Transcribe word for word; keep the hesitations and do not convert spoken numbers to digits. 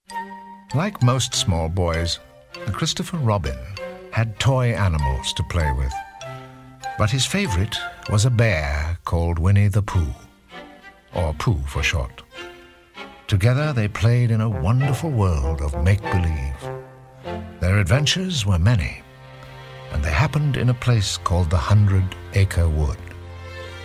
Like most small boys, Christopher Robin had toy animals to play with. But his favorite was a bear called Winnie the Pooh, or Pooh for short. Together they played in a wonderful world of make-believe. Their adventures were many, and they happened in a place called the Hundred Acre Wood.